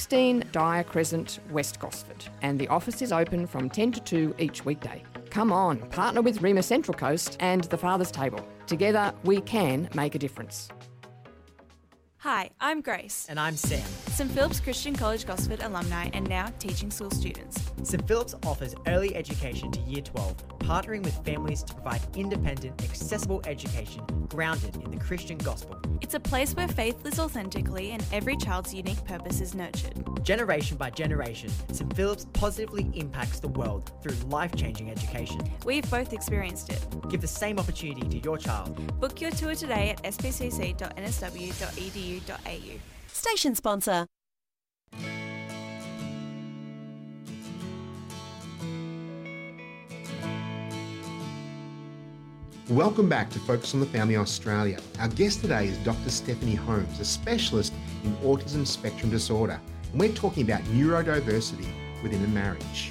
16 Dyer Crescent, West Gosford, and the office is open from 10 to 2 each weekday. Come on, partner with Rema Central Coast and the Father's Table. Together, we can make a difference. Hi, I'm Grace. And I'm Sam. St Philip's Christian College Gosford alumni and now teaching school students. St Philip's offers early education to Year 12, partnering with families to provide independent, accessible education grounded in the Christian gospel. It's a place where faith lives authentically and every child's unique purpose is nurtured. Generation by generation, St Philip's positively impacts the world through life-changing education. We've both experienced it. Give the same opportunity to your child. Book your tour today at spcc.nsw.edu.au. Station sponsor. Welcome back to Focus on the Family Australia. Our guest today is Dr. Stephanie Holmes, a specialist in autism spectrum disorder. And we're talking about neurodiversity within a marriage.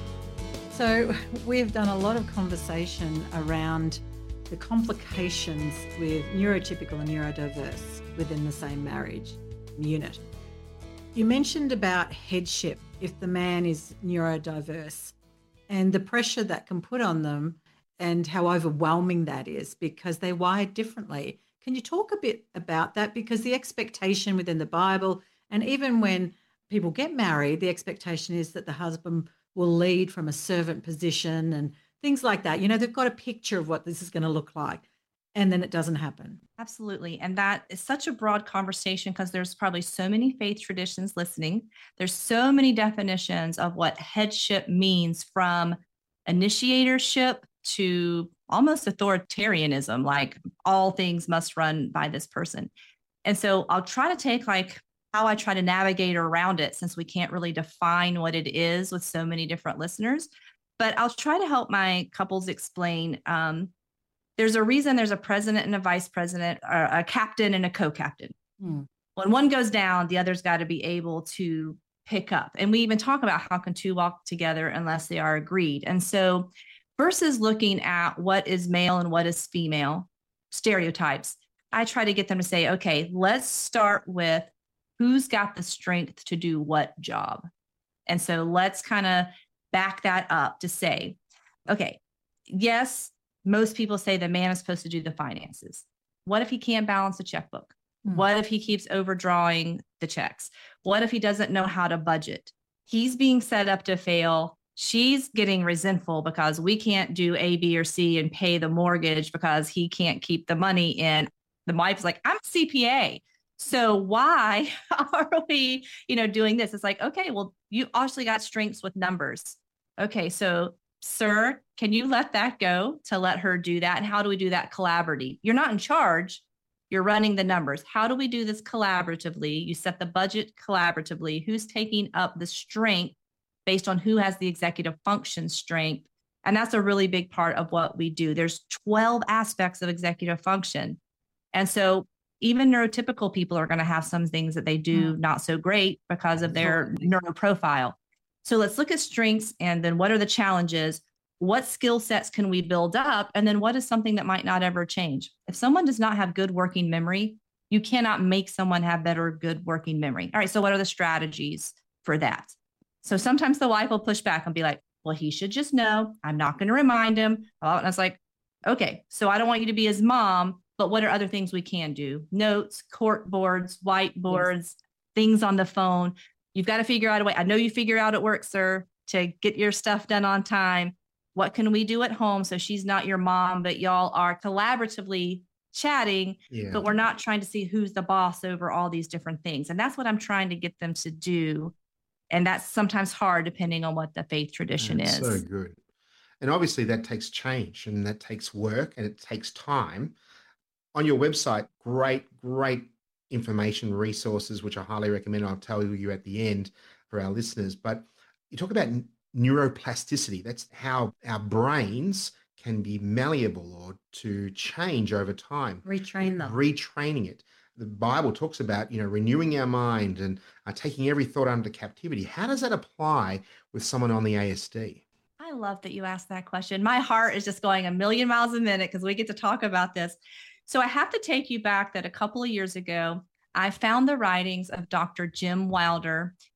So we've done a lot of conversation around the complications with neurotypical and neurodiverse within the same marriage unit. You mentioned about headship if the man is neurodiverse and the pressure that can put on them and how overwhelming that is because they're wired differently. Can you talk a bit about that? Because the expectation within the Bible, and even when people get married, the expectation is that the husband will lead from a servant position and things like that. You know, they've got a picture of what this is going to look like, and then it doesn't happen. Absolutely. And that is such a broad conversation because there's probably so many faith traditions listening. There's so many definitions of what headship means, from initiatorship to almost authoritarianism, like all things must run by this person. And so I'll try to take like how I try to navigate around it, since we can't really define what it is with so many different listeners. But I'll try to help my couples explain. There's a reason there's a president and a vice president, or a captain and a co-captain. When one goes down, the other's got to be able to pick up. And we even talk about how can two walk together unless they are agreed. And so versus looking at what is male and what is female stereotypes, I try to get them to say, okay, let's start with who's got the strength to do what job. And so let's kind of back that up to say, okay, yes, most people say the man is supposed to do the finances. What if he can't balance a checkbook? What if he keeps overdrawing the checks? What if he doesn't know how to budget? He's being set up to fail. She's getting resentful because we can't do A, B, or C and pay the mortgage because he can't keep the money in. The wife's like, I'm a CPA. So why are we, doing this? It's like, okay, well, you actually got strengths with numbers. Okay, so sir, can you let that go to let her do that? And how do we do that collaboratively? You're not in charge. You're running the numbers. How do we do this collaboratively? You set the budget collaboratively. Who's taking up the strength based on who has the executive function strength? And that's a really big part of what we do. There's 12 aspects of executive function. And so even neurotypical people are going to have some things that they do not so great because of their neuroprofile. So let's look at strengths, and then what are the challenges? What skill sets can we build up? And then what is something that might not ever change? If someone does not have good working memory, you cannot make someone have better, good working memory. All right, so what are the strategies for that? So sometimes the wife will push back and be like, well, he should just know. I'm not going to remind him. And I was like, okay, so I don't want you to be his mom, but what are other things we can do? Notes, cork boards, whiteboards, things on the phone. You've got to figure out a way. I know you figure out at work, sir, to get your stuff done on time. What can we do at home so she's not your mom, but y'all are collaboratively chatting, but we're not trying to see who's the boss over all these different things. And that's what I'm trying to get them to do. And that's sometimes hard depending on what the faith tradition is. So good. And obviously that takes change and that takes work and it takes time. On your website, great information, resources, which I highly recommend. I'll tell you at the end for our listeners. But you talk about neuroplasticity. That's how our brains can be malleable or to change over time. Retrain them. Retraining it. The Bible talks about, renewing our mind and taking every thought under captivity. How does that apply with someone on the ASD? I love that you asked that question. My heart is just going a million miles a minute because we get to talk about this. So I have to take you back that a couple of years ago, I found the writings of Dr. Jim Wilder.